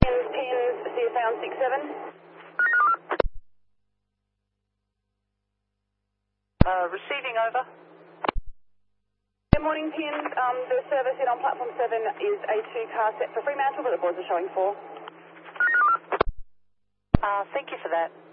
Pins, CSA on 67. Receiving over. Good morning, Pins. The service in on platform 7 is a 2-car set for Fremantle, but the boards are showing 4. Thank you for that.